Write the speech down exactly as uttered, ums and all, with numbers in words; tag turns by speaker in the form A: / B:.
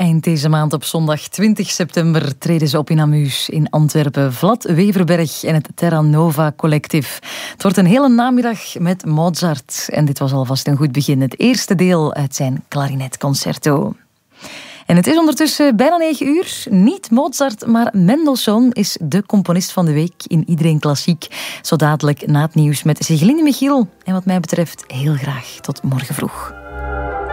A: Eind deze maand op zondag twintig september treden ze op in Amus in Antwerpen. Vlad Weverberg en het Terra Nova Collective. Het wordt een hele namiddag met Mozart. En dit was alvast een goed begin. Het eerste deel uit zijn klarinetconcerto. En het is ondertussen bijna negen uur. Niet Mozart, maar Mendelssohn is de componist van de week in Iedereen Klassiek. Zo dadelijk na het nieuws met Siglinde Michiel. En wat mij betreft heel graag tot morgen vroeg.